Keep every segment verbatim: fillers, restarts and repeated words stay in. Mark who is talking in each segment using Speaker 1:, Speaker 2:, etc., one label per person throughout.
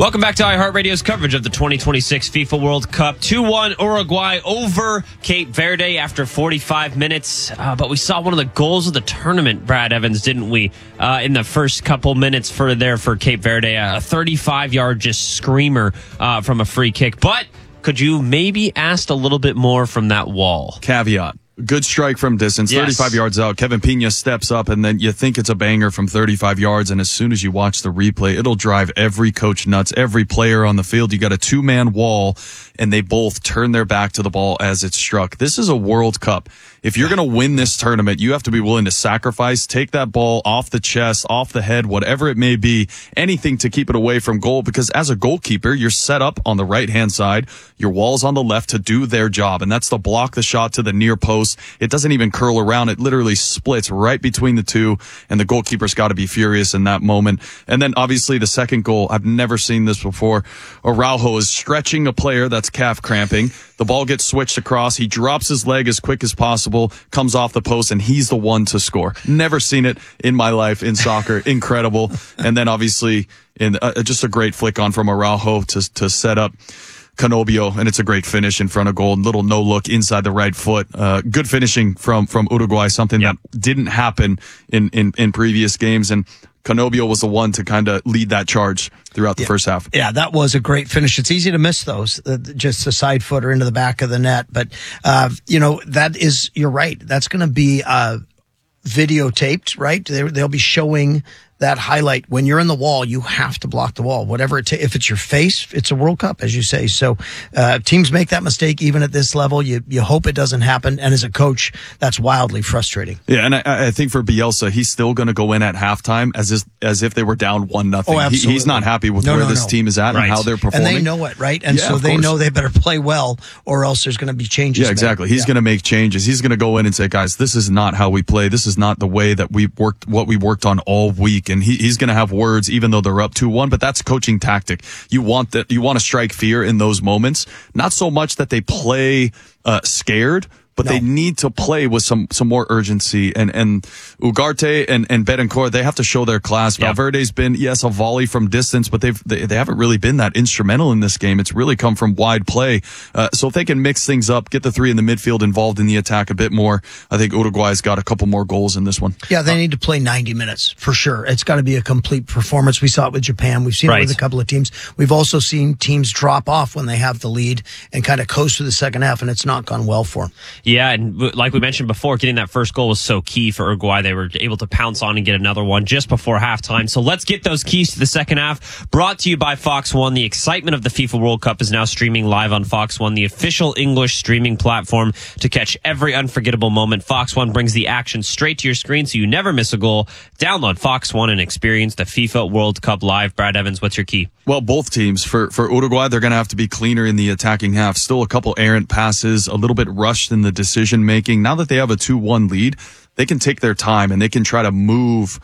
Speaker 1: Welcome back to iHeartRadio's coverage of the twenty twenty-six FIFA World Cup. two one Uruguay over Cape Verde after forty-five minutes. Uh, but we saw one of the goals of the tournament, Brad Evans, didn't we? Uh, in the first couple minutes for there for Cape Verde. A thirty-five-yard just screamer uh, from a free kick. But could you maybe ask a little bit more from that wall?
Speaker 2: Caveat. Good strike from distance,
Speaker 1: yes.
Speaker 2: thirty-five yards out. Kevin Pena steps up, and then you think it's a banger from thirty-five yards, and as soon as you watch the replay, it'll drive every coach nuts, every player on the field. You got a two-man wall, and they both turn their back to the ball as it's struck. This is a World Cup. If you're going to win this tournament, you have to be willing to sacrifice, take that ball off the chest, off the head, whatever it may be, anything to keep it away from goal, because as a goalkeeper, you're set up on the right-hand side, your wall's on the left to do their job, and that's to block the shot to the near post. It doesn't even curl around. It literally splits right between the two, and the goalkeeper's got to be furious in that moment. And then, obviously, the second goal, I've never seen this before. Araujo is stretching a player that's calf cramping. The ball gets switched across. He drops his leg as quick as possible, comes off the post, and he's the one to score. Never seen it in my life in soccer. Incredible. And then, obviously, in uh, just a great flick on from Araujo to to set up Canobio, and it's a great finish in front of goal. Little no look inside the right foot. Uh, good finishing from from Uruguay, something yep. that didn't happen in, in, in previous games. And Canobio was the one to kind of lead that charge throughout the
Speaker 3: yeah.
Speaker 2: first half.
Speaker 3: Yeah, that was a great finish. It's easy to miss those, uh, just a side footer into the back of the net. But, uh, you know, that is, you're right. That's going to be uh, videotaped, right? They, they'll be showing that highlight. When you're in the wall, you have to block the wall. Whatever it ta- if it's your face, it's a World Cup, as you say. So uh, teams make that mistake even at this level. You you hope it doesn't happen. And as a coach, that's wildly frustrating.
Speaker 2: Yeah, and I, I think for Bielsa, he's still going to go in at halftime as if, as if they were down one nothing.
Speaker 3: Oh, absolutely.
Speaker 2: He, he's not happy with
Speaker 3: no,
Speaker 2: where
Speaker 3: no,
Speaker 2: this
Speaker 3: no.
Speaker 2: team is at
Speaker 1: right.
Speaker 2: and how they're performing.
Speaker 3: And they know it, right? And
Speaker 2: yeah,
Speaker 3: so they
Speaker 2: course.
Speaker 3: know they better play well, or else there's going to be changes.
Speaker 2: Yeah, exactly.
Speaker 3: Made.
Speaker 2: He's
Speaker 3: yeah.
Speaker 2: going to make changes. He's going to go in and say, guys, this is not how we play. This is not the way that we worked, what we worked on all week. And he, he's going to have words even though they're up two one, but that's coaching tactic. You want that, you want to strike fear in those moments. Not so much that they play uh, scared, but
Speaker 3: no.
Speaker 2: they need to play with some, some more urgency. And, and Ugarte and, and Betancourt, they have to show their class.
Speaker 1: Yep.
Speaker 2: Valverde's been, yes, a volley from distance, but they've, they, they haven't really been that instrumental in this game. It's really come from wide play. Uh, so if they can mix things up, get the three in the midfield involved in the attack a bit more, I think Uruguay's got a couple more goals in this one.
Speaker 3: Yeah, they need to play ninety minutes for sure. It's got to be a complete performance. We saw it with Japan. We've seen
Speaker 1: right.
Speaker 3: it with a couple of teams. We've also seen teams drop off when they have the lead and kind of coast through the second half, and it's not gone well for them.
Speaker 1: Yeah, and like we mentioned before, getting that first goal was so key for Uruguay. They were able to pounce on and get another one just before halftime. So let's get those keys to the second half. Brought to you by Fox One. The excitement of the FIFA World Cup is now streaming live on Fox One, the official English streaming platform to catch every unforgettable moment. Fox One brings the action straight to your screen so you never miss a goal. Download Fox One and experience the FIFA World Cup live. Brad Evans, what's your key?
Speaker 2: Well, both teams. For, for Uruguay, they're going to have to be cleaner in the attacking half. Still a couple errant passes, a little bit rushed in the decision making. Now that they have a two one lead, they can take their time and they can try to move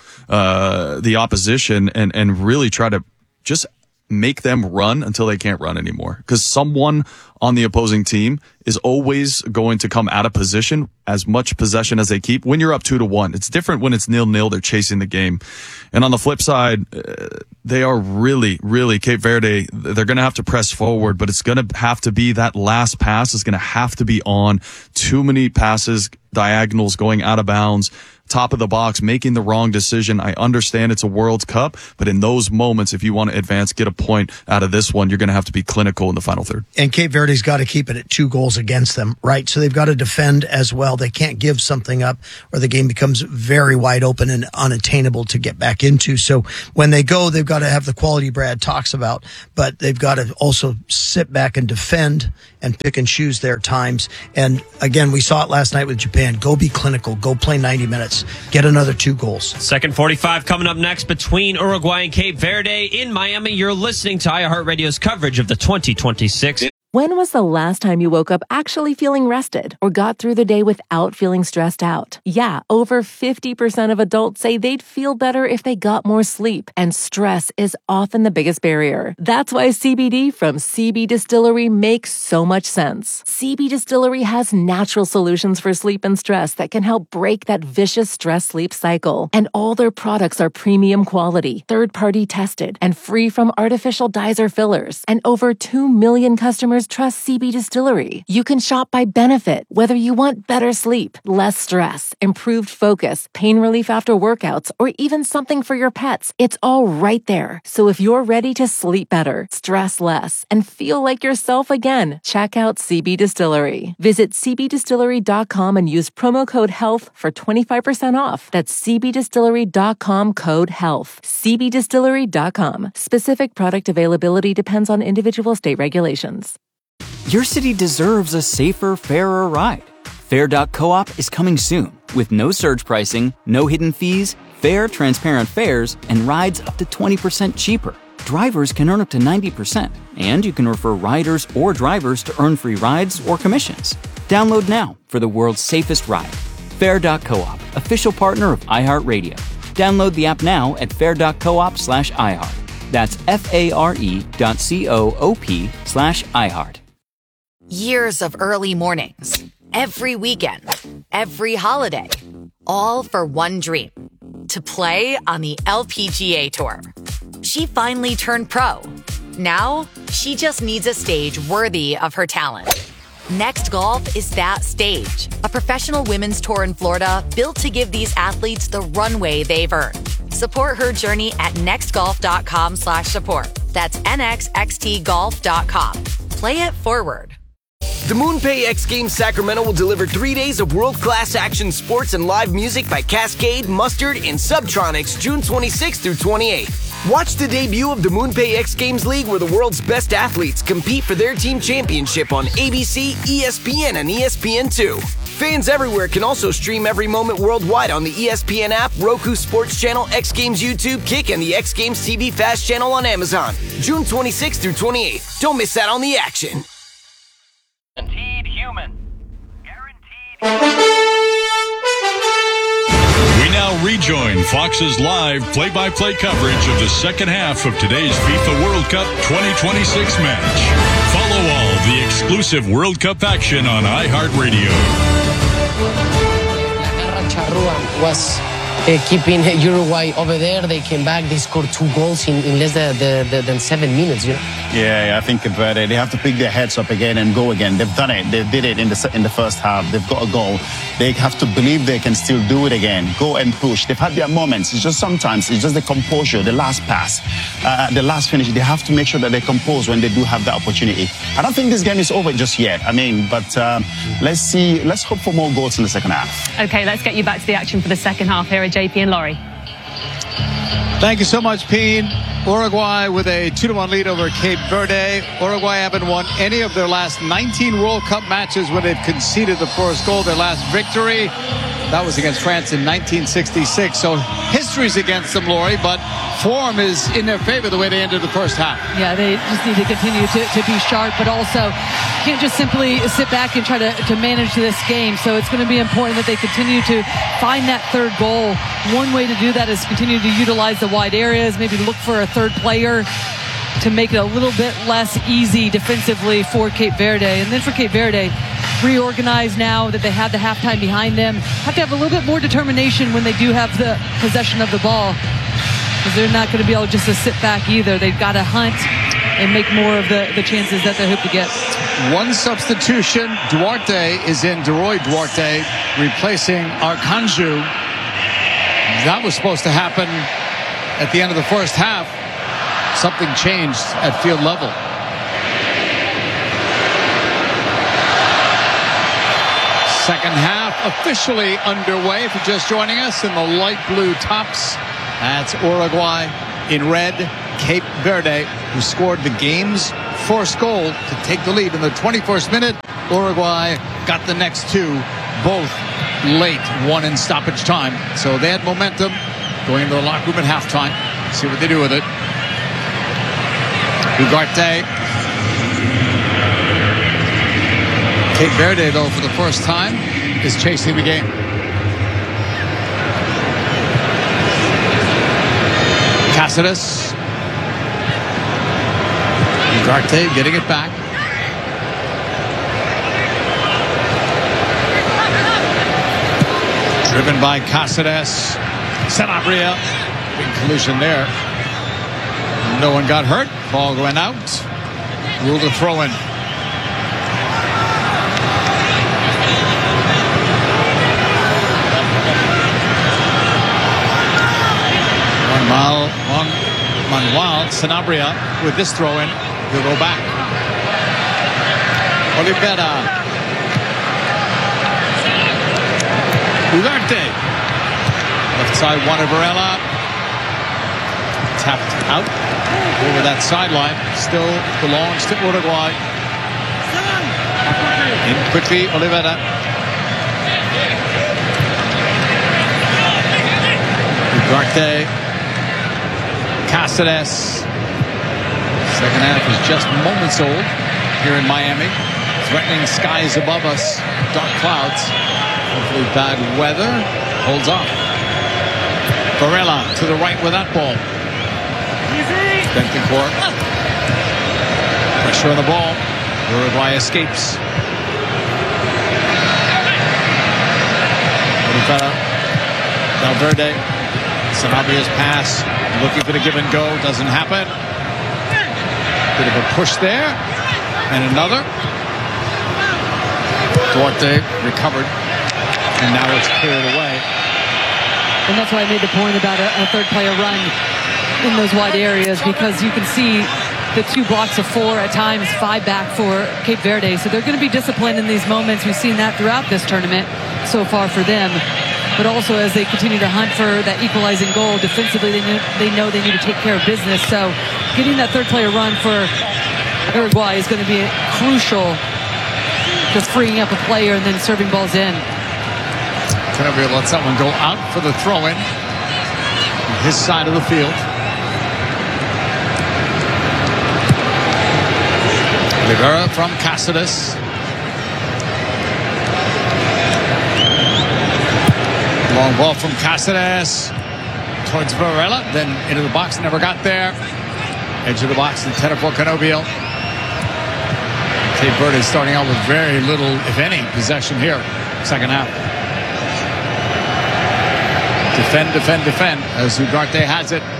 Speaker 2: uh, the opposition and, and really try to just make them run until they can't run anymore. Because someone on the opposing team is always going to come out of position, as much possession as they keep. When you're up two to one, it's different when it's nil nil. They're chasing the game. And on the flip side, uh, they are really, really Cape Verde. They're going to have to press forward, but it's going to have to be that last pass is going to have to be on. Too many passes, diagonals going out of bounds. Top of the box, making the wrong decision. I understand it's a World Cup, but in those moments, if you want to advance, get a point out of this one, you're going to have to be clinical in the final third.
Speaker 3: And Cape Verde's got to keep it at two goals against them, right? So they've got to defend as well. They can't give something up or the game becomes very wide open and unattainable to get back into. So when they go, they've got to have the quality Brad talks about, but they've got to also sit back and defend and pick and choose their times. And again, we saw it last night with Japan. Go be clinical. Go play ninety minutes. Get another two goals.
Speaker 1: Second forty-five coming up next between Uruguay and Cape Verde in Miami. You're listening to iHeartRadio's coverage of the twenty twenty-six
Speaker 4: When was the last time you woke up actually feeling rested or got through the day without feeling stressed out? Yeah, over fifty percent of adults say they'd feel better if they got more sleep, and stress is often the biggest barrier. That's why C B D from C B Distillery makes so much sense. C B Distillery has natural solutions for sleep and stress that can help break that vicious stress-sleep cycle. And all their products are premium quality, third-party tested, and free from artificial dyes or fillers. And over two million customers trust C B Distillery. You can shop by benefit, whether you want better sleep, less stress, improved focus, pain relief after workouts, or even something for your pets. It's all right there. So if you're ready to sleep better, stress less, and feel like yourself again, check out C B Distillery. Visit c b distillery dot com and use promo code HEALTH for twenty-five percent off. That's c b distillery dot com code HEALTH. c b distillery dot com. Specific product availability depends on individual state regulations.
Speaker 5: Your city deserves a safer, fairer ride. Fair dot coop is coming soon with no surge pricing, no hidden fees, fair, transparent fares, and rides up to twenty percent cheaper. Drivers can earn up to ninety percent, and you can refer riders or drivers to earn free rides or commissions. Download now for the world's safest ride. Fair dot coop, official partner of iHeartRadio. Download the app now at fair dot coop slash iHeart. That's F-A-R-E dot C-O-O-P slash iHeart.
Speaker 6: Years of early mornings, every weekend, every holiday, all for one dream, to play on the L P G A Tour. She finally turned pro. Now, she just needs a stage worthy of her talent. Next Golf is that stage, a professional women's tour in Florida built to give these athletes the runway they've earned. Support her journey at nextgolf.com slash support. That's N X X T golf dot com. Play it forward.
Speaker 7: The MoonPay X Games Sacramento will deliver three days of world-class action sports and live music by Cascade, Mustard, and Subtronics June twenty-sixth through twenty-eighth. Watch the debut of the MoonPay X Games League, where the world's best athletes compete for their team championship on A B C, E S P N, and E S P N two. Fans everywhere can also stream every moment worldwide on the E S P N app, Roku Sports Channel, X Games YouTube, Kick, and the X Games T V Fast Channel on Amazon. June twenty-sixth through twenty-eighth. Don't miss out on the action.
Speaker 8: Guaranteed human. Guaranteed.
Speaker 9: We now rejoin Fox's live play-by-play coverage of the second half of today's FIFA World Cup twenty twenty-six match. Follow all the exclusive World Cup action on iHeartRadio.
Speaker 10: La Garra Charrua was uh, keeping Uruguay over there. They came back. They scored two goals in, in less than, than, than seven minutes. You know.
Speaker 11: Yeah, I think uh, they have to pick their heads up again and go again. They've done it. They did it in the in the first half. They've got a goal. They have to believe they can still do it again. Go and push. They've had their moments. It's just sometimes it's just the composure, the last pass, uh, the last finish. They have to make sure that they compose when they do have the opportunity. I don't think this game is over just yet. I mean, but um, let's see. Let's hope for more goals in the second half.
Speaker 12: Okay, let's get you back to the action for the second half here at J P and Laurie.
Speaker 13: Thank you so much, Peen. Uruguay with a two to one lead over Cape Verde. Uruguay haven't won any of their last nineteen World Cup matches when they've conceded the first goal. Their last victory, that was against France in nineteen sixty-six. So history's against them, Laurie, but form is in their favor the way they ended the first half.
Speaker 14: Yeah, they just need to continue to, to be sharp, but also can't just simply sit back and try to, to manage this game. So it's going to be important that they continue to find that third goal. One way to do that is continue to utilize the wide areas, maybe look for a third player to make it a little bit less easy defensively for Cape Verde. And then for Cape Verde, reorganize now that they have the halftime behind them. Have to have a little bit more determination when they do have the possession of the ball, because they're not going to be able just to sit back either. They've got to hunt and make more of the, the chances that they hope to get.
Speaker 13: One substitution. Duarte is in, Deroy Duarte, replacing Arcanju. That was supposed to happen at the end of the first half. Something changed at field level. Second half officially underway. If you're just joining us in the light blue tops, that's Uruguay. In red, Cape Verde, who scored the game's first goal to take the lead in the twenty-first minute. Uruguay got the next two, both late, one in stoppage time. So they had momentum going into the locker room at halftime. See what they do with it. Ugarte. Cape Verde, though, for the first time, is chasing the game. Cáceres. Ugarte getting it back. Driven by Cáceres. Sanabria. Big collision there. No one got hurt. Ball going out. Ruled a throw in. Manuel, Manuel Sanabria with this throw in. He'll go back. Oliveira. Ugarte. Left side, one of Varela. Tapped out over that sideline. Still belongs to Uruguay. In quickly, Oliveira. Ugarte. Cáceres. Second half is just moments old here in Miami. Threatening skies above us. Dark clouds. Hopefully bad weather holds off. Varela to the right with that ball. Bentancur. Pressure on the ball. Uruguay escapes. Oliveira. Valverde. Sanabria's pass. Looking for the give and go. Doesn't happen. Bit of a push there. And another. Duarte recovered. And now it's cleared away.
Speaker 14: And that's why I made the point about a, a third player run in those wide areas, because you can see the two blocks of four, at times five back for Cape Verde. So they're going to be disciplined in these moments. We've seen that throughout this tournament so far for them. But also as they continue to hunt for that equalizing goal, defensively they know, they know they need to take care of business. So getting that third player run for Uruguay is going to be crucial, just freeing up a player and then serving balls in.
Speaker 13: Sanabria lets that one go out for the throw-in on his side of the field. Oliveira from Cáceres. Long ball from Cáceres towards Varela, then into the box, never got there. Edge of the box, and Tena for Canobio. Cape Verde starting out with very little, if any, possession here, second half. Defend, defend, defend, as Ugarte has it.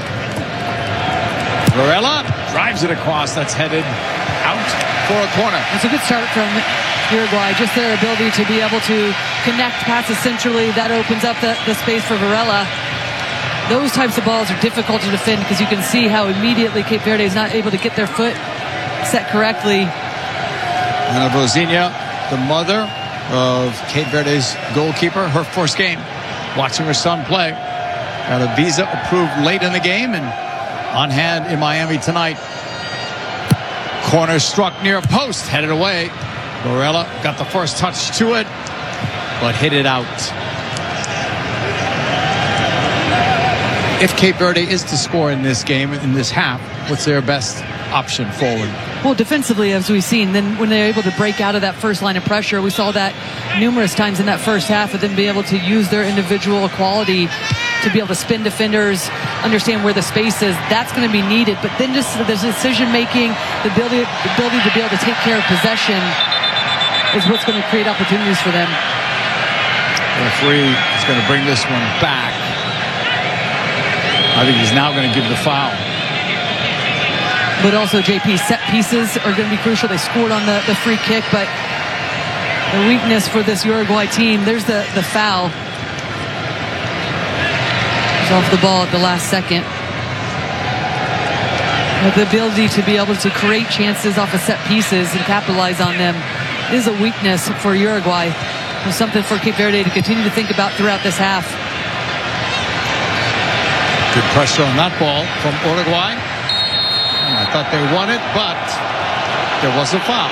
Speaker 13: Varela drives it across, that's headed out for a corner.
Speaker 14: It's a good start from Uruguay, just their ability to be able to connect passes centrally. That opens up the, the space for Varela. Those types of balls are difficult to defend because you can see how immediately Cape Verde is not able to get their foot set correctly.
Speaker 13: Ana Rosinha, the mother of Cape Verde's goalkeeper, her first game watching her son play. Got a visa approved late in the game and on hand in Miami tonight. Corner struck near a post, headed away. Varela got the first touch to it, but hit it out. If Cape Verde is to score in this game, in this half, what's their best option forward?
Speaker 14: Well, defensively, as we've seen, then when they're able to break out of that first line of pressure, we saw that numerous times in that first half, of them be able to use their individual quality to be able to spin defenders, understand where the space is. That's going to be needed. But then just the decision making, the ability, the ability to be able to take care of possession is what's going to create opportunities for them.
Speaker 13: The referee is going to bring this one back. I think he's now going to give the foul.
Speaker 14: But also, J P, set pieces are going to be crucial. They scored on the, the free kick, but the weakness for this Uruguay team, there's the, the foul. He's off the ball at the last second. But the ability to be able to create chances off of set pieces and capitalize on them is a weakness for Uruguay. It's something for Cape Verde to continue to think about throughout this half.
Speaker 13: Good pressure on that ball from Uruguay. I thought they won it, but there was a foul.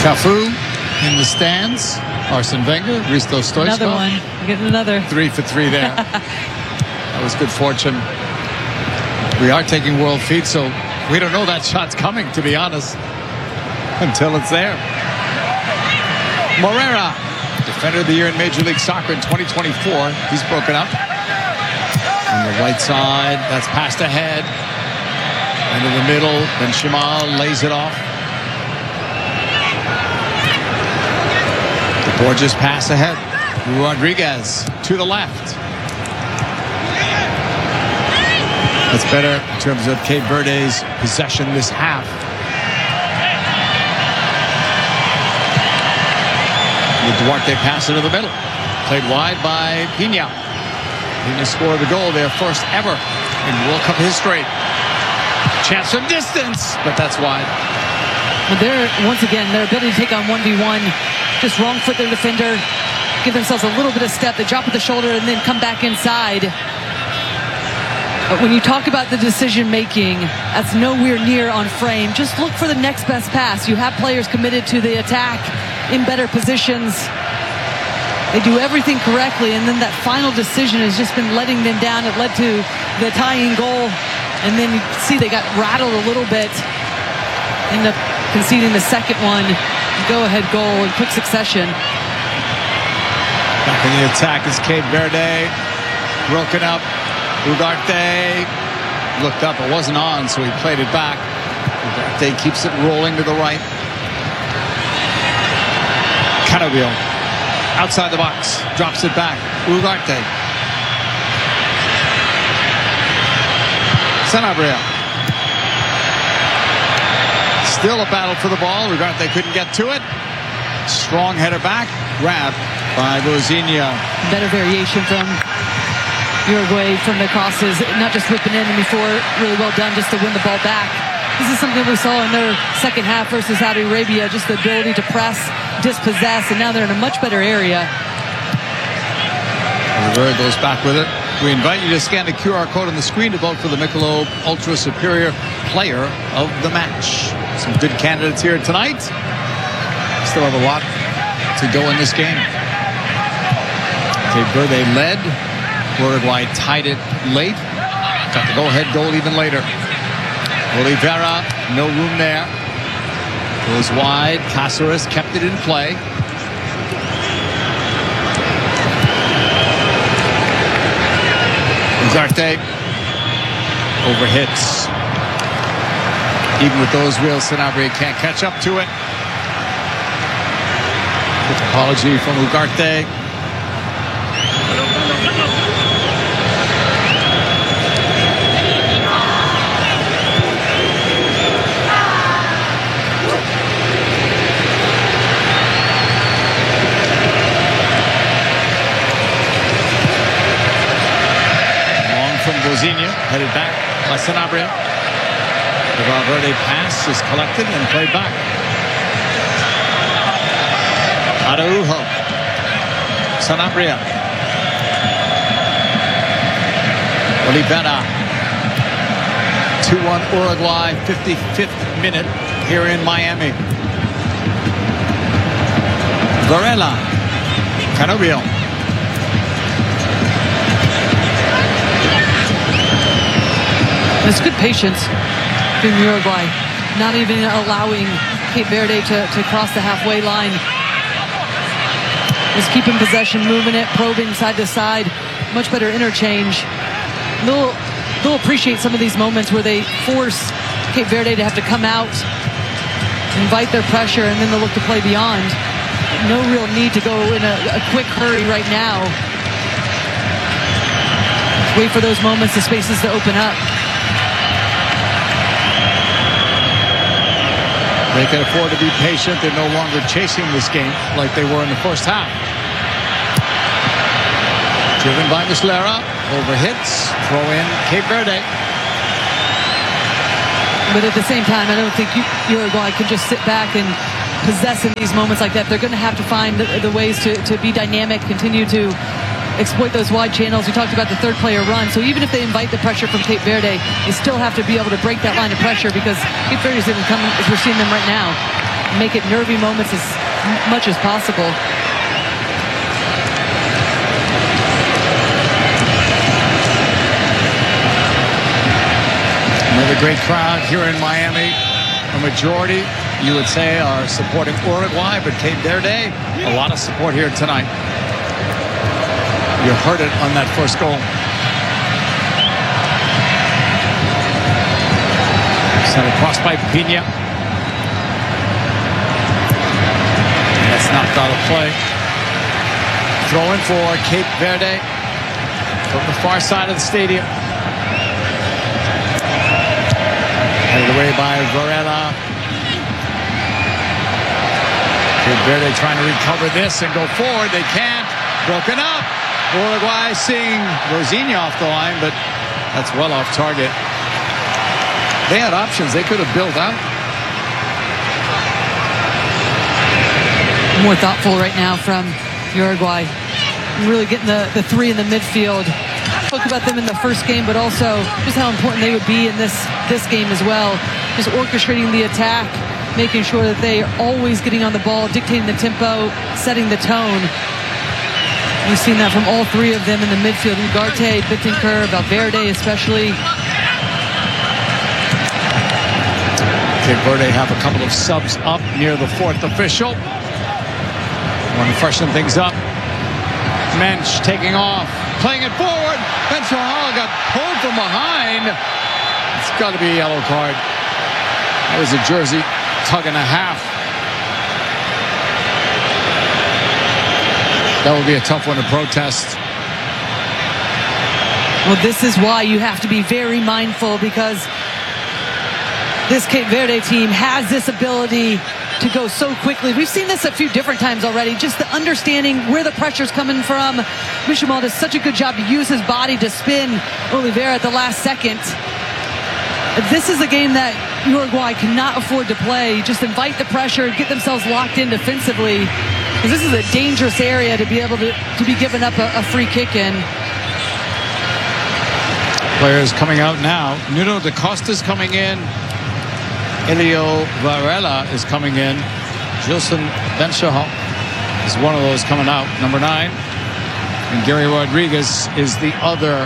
Speaker 13: Cafu in the stands. Arsene Wenger, Risto Stoichkov.
Speaker 14: Another one. We're getting another.
Speaker 13: Three for three there. That was good fortune. We are taking world feed, so we don't know that shot's coming, to be honest, until it's there. Morera, defender of the year in Major League Soccer in twenty twenty-four. He's broken up. On the right side, that's passed ahead. Into the middle, then Shimal lays it off. The gorgeous pass ahead. Rodriguez to the left. That's better in terms of Cape Verde's possession this half. The Duarte pass into the middle. Played wide by Pina. Pina scored the goal, their first ever in World Cup history. Chance from distance, but that's wide.
Speaker 14: Well, they're, once again, their ability to take on one v one, just wrong foot their defender, give themselves a little bit of step, they drop at the shoulder and then come back inside. But when you talk about the decision making, that's nowhere near on frame. Just look for the next best pass. You have players committed to the attack in better positions. They do everything correctly, and then that final decision has just been letting them down. It led to the tying goal, and then you see they got rattled a little bit. End up conceding the second one. Go-ahead goal in quick succession.
Speaker 13: Back in the attack is Cape Verde. Broken up. Ugarte looked up. It wasn't on, so he played it back. Ugarte keeps it rolling to the right. Cannaville outside the box. Drops it back. Ugarte. Sanabria. Still a battle for the ball. Ugarte couldn't get to it. Strong header back. Grab by Vozinha.
Speaker 14: Better variation from Uruguay from the crosses, not just whipping in and before, really well done just to win the ball back. This is something we saw in their second half versus Saudi Arabia, just the ability to press, dispossess, and now they're in a much better area.
Speaker 13: Rivera goes back with it. We invite you to scan the Q R code on the screen to vote for the Michelob Ultra Superior Player of the Match. Some good candidates here tonight. Still have a lot to go in this game. Cape Verde led. Uruguay tied it late. Got the go-ahead goal even later. Oliveira, no room there. Goes wide. Cáceres kept it in play. Ugarte overhits. Even with those wheels, Sanabria can't catch up to it. Quick apology from Ugarte. Vozinha headed back by Sanabria. The Valverde pass is collected and played back. Araujo. Sanabria. Oliveira. two one Uruguay, fifty-fifth minute here in Miami. Varela. Cannaville.
Speaker 14: It's good patience from Uruguay, not even allowing Cape Verde to, to cross the halfway line. Just keeping possession, moving it, probing side to side. Much better interchange. They'll, they'll appreciate some of these moments where they force Cape Verde to have to come out, invite their pressure, and then they'll look to play beyond. No real need to go in a, a quick hurry right now. Just wait for those moments, the spaces to open up.
Speaker 13: They can afford to be patient. They're no longer chasing this game like they were in the first half. Driven by Muslera. Overhits. Throw in Cape Verde.
Speaker 14: But at the same time, I don't think Uruguay can just sit back and possess in these moments like that. They're going to have to find the, the ways to, to be dynamic, continue to exploit those wide channels. We talked about the third player run. So even if they invite the pressure from Cape Verde, they still have to be able to break that line of pressure because Cape Verde is even coming as we're seeing them right now. make it nervy moments as much as possible.
Speaker 13: Another great crowd here in Miami. A majority, you would say, are supporting Uruguay, but Cape Verde, a lot of support here tonight. You heard it on that first goal. Sent across by Pina. That's knocked out of play. Throw in for Cape Verde from the far side of the stadium. Headed away by Varela. Cape Verde trying to recover this and go forward. They can't. Broken up. Uruguay seeing Rosinha off the line, but that's well off target. They had options. They could have built out.
Speaker 14: More thoughtful right now from Uruguay. Really getting the, the three in the midfield. Spoke about them in the first game, but also just how important they would be in this, this game as well. Just orchestrating the attack, making sure that they are always getting on the ball, dictating the tempo, setting the tone. We've seen that from all three of them in the midfield. Ugarte, Bittencourt, Valverde especially.
Speaker 13: Cape Verde have a couple of subs up near the fourth official. Want to freshen things up. Mensch taking off, playing it forward. Ben Chahal got pulled from behind. It's got to be a yellow card. That was a jersey tug and a half. That would be a tough one to protest.
Speaker 14: Well, this is why you have to be very mindful, because this Cape Verde team has this ability to go so quickly. We've seen this a few different times already, just the understanding where the pressure's coming from. Michamal does such a good job to use his body to spin Oliveira at the last second. This is a game that Uruguay cannot afford to play. Just invite the pressure, get themselves locked in defensively, because this is a dangerous area to be able to, to be given up a, a free kick in.
Speaker 13: Players coming out now. Nuno da Costa's coming in. Elio Varela is coming in. Gilson Benchahal is one of those coming out, number nine. And Gary Rodriguez is the other.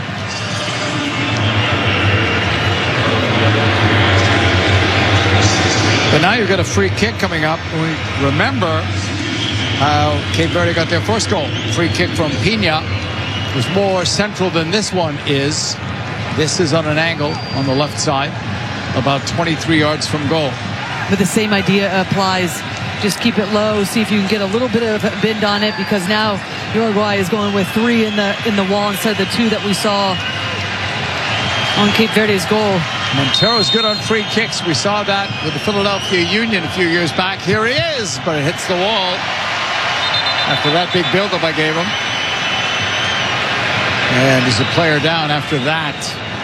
Speaker 13: But now you've got a free kick coming up. We remember how Cape Verde got their first goal. Free kick from Pina. It was more central than this one is. This is on an angle on the left side, about twenty-three yards from goal.
Speaker 14: But the same idea applies. Just keep it low, see if you can get a little bit of a bend on it, because now Uruguay is going with three in the in the wall instead of the two that we saw on Cape Verde's goal.
Speaker 13: Montero's good on free kicks. We saw that with the Philadelphia Union a few years back. Here he is, but it hits the wall after that big buildup I gave him. And there's a player down after that.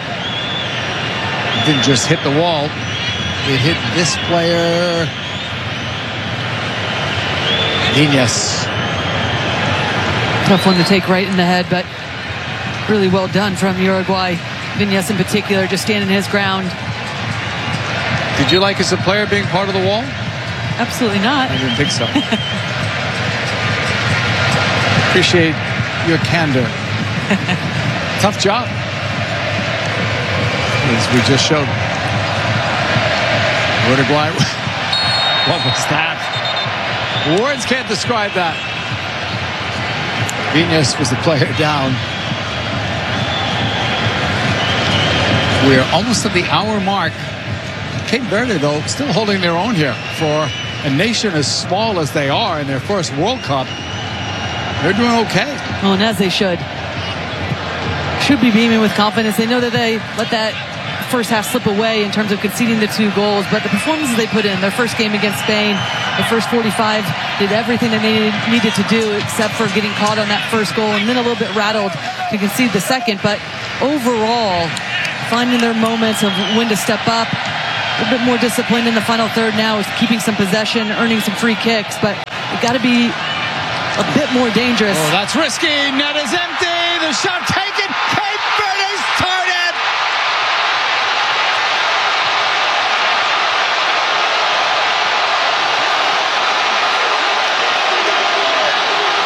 Speaker 13: It didn't just hit the wall. It hit this player. Genius.
Speaker 14: Tough one to take right in the head, but really well done from Uruguay. Viñas in particular, just standing his ground.
Speaker 13: Did you like as a player being part of the wall?
Speaker 14: Absolutely not.
Speaker 13: I didn't think so. Appreciate your candor. Tough job, as we just showed. Uruguay. What was that? Words can't describe that. Viñas was the player down. We're almost at the hour mark. Cape Verde, though, still holding their own here. For a nation as small as they are in their first World Cup, they're doing okay.
Speaker 14: Oh, and as they should. Should be beaming with confidence. They know that they let that first half slip away in terms of conceding the two goals, but the performances they put in, their first game against Spain, the first forty-five, did everything that they needed to do except for getting caught on that first goal and then a little bit rattled to concede the second. But overall, finding their moments of when to step up, a bit more disciplined in the final third now, is keeping some possession, earning some free kicks, but it got to be a bit more dangerous.
Speaker 13: Oh, that's risky. Net is empty. The shot taken.